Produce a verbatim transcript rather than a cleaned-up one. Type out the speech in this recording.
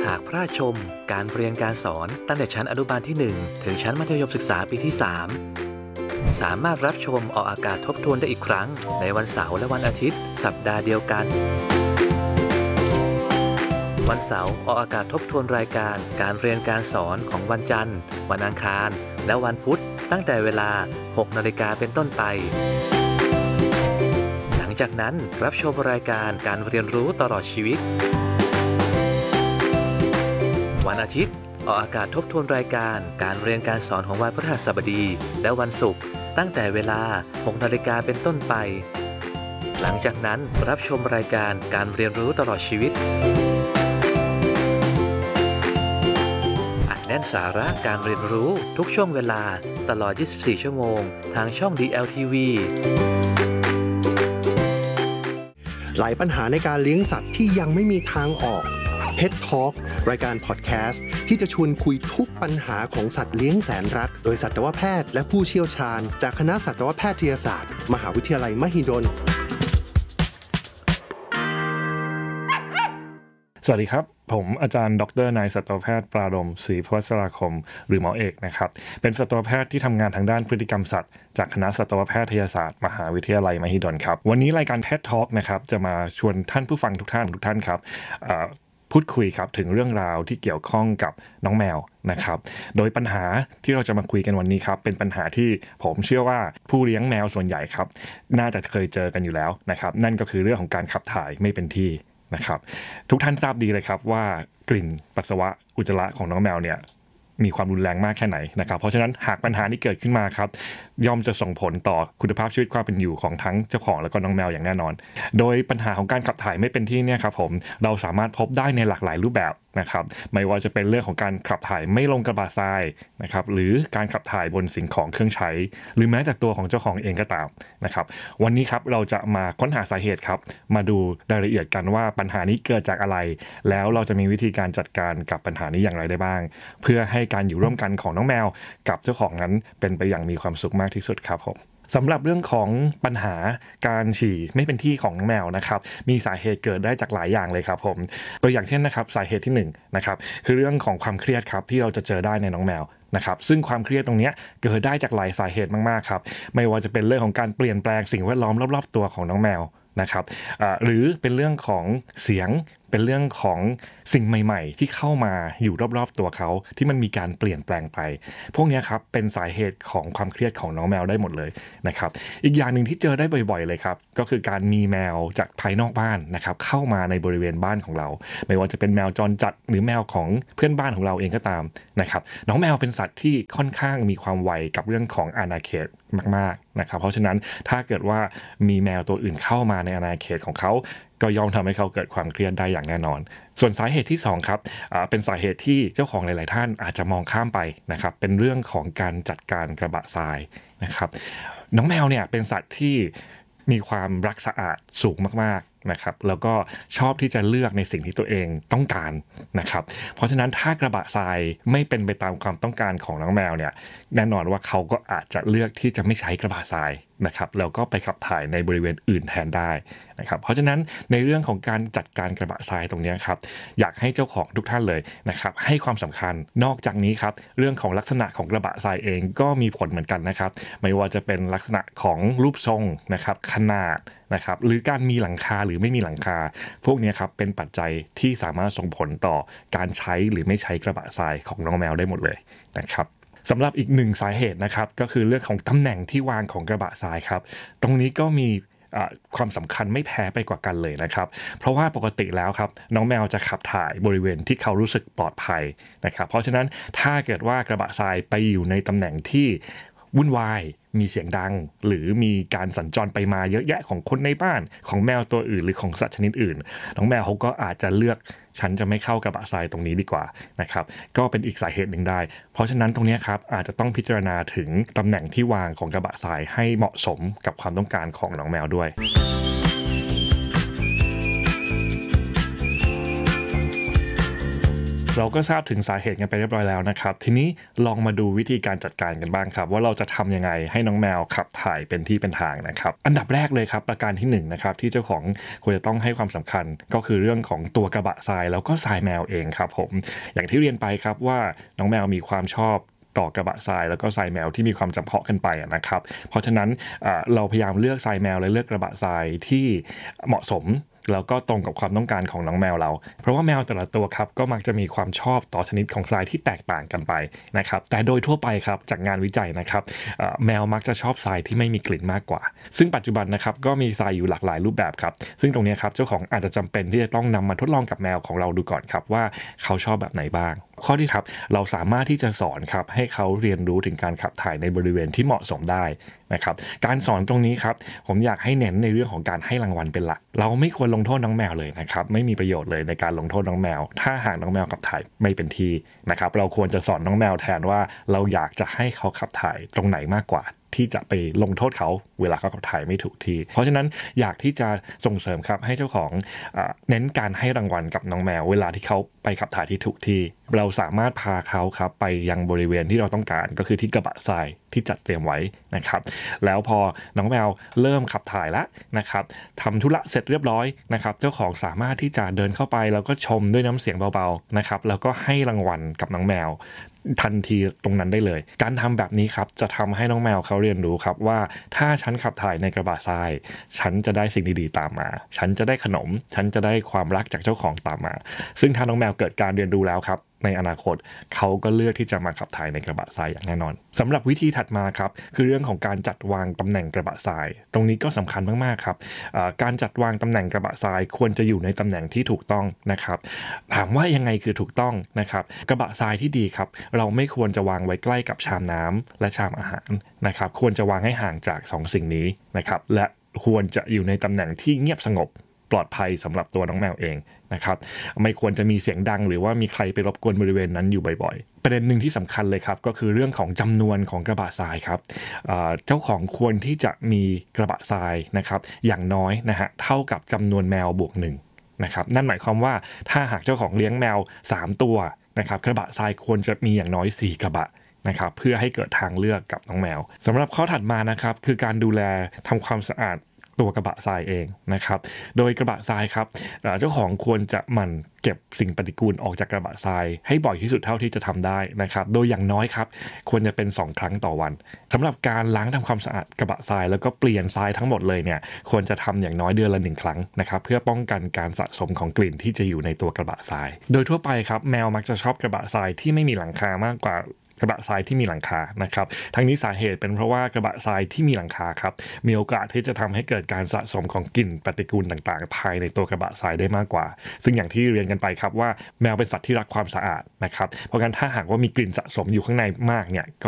ากพระราชชมการเรียนการสอนตั้งแต่ชั้นอนุบาลที่หนึ่งถึงชั้นมัธยมศึกษาปีที่สามสามารถรับชมออกอากาศทบทวนได้อีกครั้งในวันเสาร์และวันอาทิตย์สัปดาห์เดียวกันวันเสาร์ออกอากาศทบทวนรายการการเรียนการสอนของวันจันทร์วันอังคารและวันพุธตั้งแต่เวลา หกนาฬิกาเป็นต้นไปหลังจากนั้นรับชมรายการการเรียนรู้ตลอดชีวิตวันอาทิตย์ออกอากาศทบทวนรายการการเรียนการสอนของวันพฤหัสบดีและวันศุกร์ตั้งแต่เวลา หกนาฬิกาเป็นต้นไปหลังจากนั้นรับชมรายการการเรียนรู้ตลอดชีวิตอัดแน่นสาระการเรียนรู้ทุกช่วงเวลาตลอดยี่สิบสี่ชั่วโมงทางช่อง ดี แอล ที วีหลายปัญหาในการเลี้ยงสัตว์ที่ยังไม่มีทางออกPet Talk รายการพอดแคสต์ที่จะชวนคุยทุกปัญหาของสัตว์เลี้ยงแสนรักโดยสัตวแพทย์และผู้เชี่ยวชาญจากคณะสัตวแพทยศาสตร์มหาวิทยาลัยมหิดลสวัสดีครับผมอาจารย์ดรนายสัตวแพทย์ปราดมศรีพวัชราคมหรือหมอเอกนะครับเป็นสัตวแพทย์ที่ทำงานทางด้านพฤติกรรมสัตว์จากคณะสัตวแพทยศาสตร์มหาวิทยาลัยมหิดลครับวันนี้รายการ Pet Talk นะครับจะมาชวนท่านผู้ฟังทุกท่านทุกท่านครับพูดคุยครับถึงเรื่องราวที่เกี่ยวข้องกับน้องแมวนะครับโดยปัญหาที่เราจะมาคุยกันวันนี้ครับเป็นปัญหาที่ผมเชื่อว่าผู้เลี้ยงแมวส่วนใหญ่ครับน่าจะเคยเจอกันอยู่แล้วนะครับนั่นก็คือเรื่องของการขับถ่ายไม่เป็นที่นะครับทุกท่านทราบดีเลยครับว่ากลิ่นปัสสาวะอุจจาระของน้องแมวเนี่ยมีความรุนแรงมากแค่ไหนนะครับเพราะฉะนั้นหากปัญหานี้เกิดขึ้นมาครับย่อมจะส่งผลต่อคุณภาพชีวิตความเป็นอยู่ของทั้งเจ้าของและก็น้องแมวอย่างแน่นอนโดยปัญหาของการขับถ่ายไม่เป็นที่เนี่ยครับผมเราสามารถพบได้ในหลากหลายรูปแบบนะครับไม่ว่าจะเป็นเรื่องของการขับถ่ายไม่ลงกระบะทรายนะครับหรือการขับถ่ายบนสิ่งของเครื่องใช้หรือแม้แต่ตัวของเจ้าของเองก็ตามนะครับวันนี้ครับเราจะมาค้นหาสาเหตุครับมาดูรายละเอียดกันว่าปัญหานี้เกิดจากอะไรแล้วเราจะมีวิธีการจัดการกับปัญหานี้อย่างไรได้บ้างเพื่อให้การอยู่ร่วมกันของน้องแมวกับเจ้าของนั้นเป็นไปอย่างมีความสุขมากที่สุดครับผมสำหรับเรื่องของปัญหาการฉี่ไม่เป็นที่ของน้องแมวนะครับมีสาเหตุเกิดได้จากหลายอย่างเลยครับผมตัวอย่างเช่นนะครับสาเหตุที่หนึ่งนะครับคือเรื่องของความเครียดครับที่เราจะเจอได้ในน้องแมวนะครับซึ่งความเครียดตรงนี้เกิดได้จากหลายสาเหตุมากๆครับไม่ว่าจะเป็นเรื่องของการเปลี่ยนแปลงสิ่งแวดล้อมรอบๆตัวของน้องแมวนะครับหรือเป็นเรื่องของเสียงเป็นเรื่องของสิ่งใหม่ๆที่เข้ามาอยู่รอบๆตัวเขาที่มันมีการเปลี่ยนแปลงไปพวกนี้ครับเป็นสาเหตุของความเครียดของน้องแมวได้หมดเลยนะครับอีกอย่างหนึ่งที่เจอได้บ่อยๆเลยครับก็คือการมีแมวจากภายนอกบ้านนะครับเข้ามาในบริเวณบ้านของเราไม่ว่าจะเป็นแมวจรจัดหรือแมวของเพื่อนบ้านของเราเองก็ตามนะครับน้องแมวเป็นสัตว์ที่ค่อนข้างมีความไวกับเรื่องของอาณาเขตมากๆนะครับเพราะฉะนั้นถ้าเกิดว่ามีแมวตัวอื่นเข้ามาในอาณาเขตของเขาก็ย่อมทำให้เขาเกิดความเครียดได้อย่างแน่นอนส่วนสาเหตุที่สองครับเป็นสาเหตุที่เจ้าของหลายๆท่านอาจจะมองข้ามไปนะครับเป็นเรื่องของการจัดการกระบะทรายนะครับน้องแมวเนี่ยเป็นสัตว์ที่มีความรักสะอาดสูงมากๆนะครับแล้วก็ชอบที่จะเลือกในสิ่งที่ตัวเองต้องการนะครับเพราะฉะนั้นถ้ากระบะทรายไม่เป็นไปตามความต้องการของน้องแมวเนี่ยแน่นอนว่าเขาก็อาจจะเลือกที่จะไม่ใช้กระบะทรายนะครับแล้วก็ไปขับถ่ายในบริเวณอื่นแทนได้นะครับเพราะฉะนั้นในเรื่องของการจัดการกระบะทรายตรงนี้ครับอยากให้เจ้าของทุกท่านเลยนะครับให้ความสำคัญนอกจากนี้ครับเรื่องของลักษณะของกระบะทรายเองก็มีผลเหมือนกันนะครับไม่ว่าจะเป็นลักษณะของรูปทรงนะครับขนาดนะครับหรือการมีหลังคาหรือไม่มีหลังคาพวกนี้ครับเป็นปัจจัยที่สามารถส่งผลต่อการใช้หรือไม่ใช้กระบะทรายของน้องแมวได้หมดเลยนะครับสำหรับอีกหนึ่งสาเหตุนะครับก็คือเรื่องของตำแหน่งที่วางของกระบะทรายครับตรงนี้ก็มีความสำคัญไม่แพ้ไปกว่ากันเลยนะครับเพราะว่าปกติแล้วครับน้องแมวจะขับถ่ายบริเวณที่เขารู้สึกปลอดภัยนะครับเพราะฉะนั้นถ้าเกิดว่ากระบะทรายไปอยู่ในตำแหน่งที่วุ่นวายมีเสียงดังหรือมีการสัญจรไปมาเยอะแยะของคนในบ้านของแมวตัวอื่นหรือของสัตว์ชนิดอื่นน้องแมวเขาก็อาจจะเลือกฉันจะไม่เข้ากระบะทรายตรงนี้ดีกว่านะครับก็เป็นอีกสาเหตุหนึ่งได้เพราะฉะนั้นตรงนี้ครับอาจจะต้องพิจารณาถึงตำแหน่งที่วางของกระบะทรายให้เหมาะสมกับความต้องการของน้องแมวด้วยเราก็ทราบถึงสาเหตุกันไปเรียบร้อยแล้วนะครับทีนี้ลองมาดูวิธีการจัดการกันบ้างครับว่าเราจะทำยังไงให้น้องแมวขับถ่ายเป็นที่เป็นทางนะครับอันดับแรกเลยครับประการที่หนึ่งนะครับที่เจ้าของควรจะต้องให้ความสำคัญก็คือเรื่องของตัวกระบะทรายแล้วก็ทรายแมวเองครับผมอย่างที่เรียนไปครับว่าน้องแมวมีความชอบต่อกระบะทรายแล้วก็ทรายแมวที่มีความจำเพาะกันไปนะครับเพราะฉะนั้นเราพยายามเลือกทรายแมวและเลือกกระบะทรายที่เหมาะสมแล้วก็ตรงกับความต้องการของน้องแมวเราเพราะว่าแมวแต่ละตัวครับก็มักจะมีความชอบต่อชนิดของทรายที่แตกต่างกันไปนะครับแต่โดยทั่วไปครับจากงานวิจัยนะครับแมวมักจะชอบทรายที่ไม่มีกลิ่นมากกว่าซึ่งปัจจุบันนะครับก็มีทรายอยู่หลากหลายรูปแบบครับซึ่งตรงนี้ครับเจ้าของอาจจะจำเป็นที่จะต้องนำมาทดลองกับแมวของเราดูก่อนครับว่าเขาชอบแบบไหนบ้างข้อที่ครับเราสามารถที่จะสอนครับให้เขาเรียนรู้ถึงการขับถ่ายในบริเวณที่เหมาะสมได้นะครับการสอนตรงนี้ครับผมอยากให้เน้นในเรื่องของการให้รางวัลเป็นหลักเราไม่ควรลงโทษน้องแมวเลยนะครับไม่มีประโยชน์เลยในการลงโทษน้องแมวถ้าหากน้องแมวขับถ่ายไม่เป็นที่นะครับเราควรจะสอนน้องแมวแทนว่าเราอยากจะให้เขาขับถ่ายตรงไหนมากกว่าที่จะไปลงโทษเขาเวลาเขาขับถ่ายไม่ถูกที่เพราะฉะนั้นอยากที่จะส่งเสริมครับให้เจ้าของเอ่อเน้นการให้รางวัลกับน้องแมวเวลาที่เขาไปขับถ่ายที่ถูกที่เราสามารถพาเขาครับไปยังบริเวณที่เราต้องการก็คือที่กระบะทรายที่จัดเตรียมไว้นะครับแล้วพอน้องแมวเริ่มขับถ่ายแล้วนะครับทำธุระเสร็จเรียบร้อยนะครับเจ้าของสามารถที่จะเดินเข้าไปแล้วก็ชมด้วยน้ำเสียงเบาๆนะครับแล้วก็ให้รางวัลกับน้องแมวทันทีตรงนั้นได้เลยการทำแบบนี้ครับจะทำให้น้องแมวเขาเรียนรู้ครับว่าถ้าฉันขับถ่ายในกระบะทรายฉันจะได้สิ่งดีๆตามมาฉันจะได้ขนมฉันจะได้ความรักจากเจ้าของตามมาซึ่งถ้าน้องแมวเกิดการเรียนรู้แล้วครับในอนาคตเขาก็เลือกที่จะมาขับถ่ายในกระบะทรายอย่างแน่นอนสำหรับวิธีถัดมาครับคือเรื่องของการจัดวางตำแหน่งกระบะทรายตรงนี้ก็สำคัญมากๆครับการจัดวางตำแหน่งกระบะทรายควรจะอยู่ในตำแหน่งที่ถูกต้องนะครับถามว่ายังไงคือถูกต้องนะครับกระบะทรายที่ดีครับเราไม่ควรจะวางไว้ใกล้กับชามน้ำและชามอาหารนะครับควรจะวางให้ห่างจากสองสิ่งนี้นะครับและควรจะอยู่ในตำแหน่งที่เงียบสงบปลอดภัยสำหรับตัวน้องแมวเองนะครับไม่ควรจะมีเสียงดังหรือว่ามีใครไปรบกวนบริเวณนั้นอยู่บ่อยๆประเด็นหนึ่งที่สำคัญเลยครับก็คือเรื่องของจำนวนของกระบะทรายครับเจ้าของควรที่จะมีกระบะทรายนะครับอย่างน้อยนะฮะเท่ากับจำนวนแมวบวกหนึ่งนะครับนั่นหมายความว่าถ้าหากเจ้าของเลี้ยงแมวสามตัวนะครับกระบะทรายควรจะมีอย่างน้อยสี่กระบะนะครับเพื่อให้เกิดทางเลือกกับน้องแมวสำหรับข้อถัดมานะครับคือการดูแลทำความสะอาดตัวกระบะทรายเองนะครับโดยกระบะทรายครับเจ้าของควรจะหมั่นเก็บสิ่งปฏิกูลออกจากกระบะทรายให้บ่อยที่สุดเท่าที่จะทำได้นะครับโดยอย่างน้อยครับควรจะเป็นสองครั้งต่อวันสำหรับการล้างทำความสะอาดกระบะทรายแล้วก็เปลี่ยนทรายทั้งหมดเลยเนี่ยควรจะทำอย่างน้อยเดือนละหนึ่งครั้งนะครับเพื่อป้องกันการสะสมของกลิ่นที่จะอยู่ในตัวกระบะทรายโดยทั่วไปครับแมวมักจะชอบกระบะทรายที่ไม่มีหลังคามากกว่ากระบะทรายที่มีหลังคานะครับทั้งนี้สาเหตุเป็นเพราะว่ากระบะทรายที่มีหลังคาครับมีโอกาสที่จะทำให้เกิดการสะสมของกลิ่นปฏิกูลต่างๆภายในตัวกระบะทรายได้มากกว่าซึ่งอย่างที่เรียนกันไปครับว่าแมวเป็นสัตว์ที่รักความสะอาดนะครับเพราะงั้นถ้าหากว่ามีกลิ่นสะสมอยู่ข้างในมากเนี่ยก็